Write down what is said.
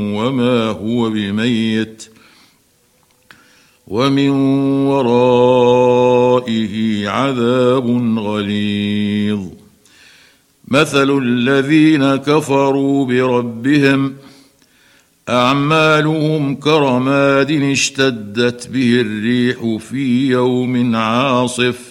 وما هو بميت ومن ورائه عذاب غليظ. مثل الذين كفروا بربهم أعمالهم كرماد اشتدت به الريح في يوم عاصف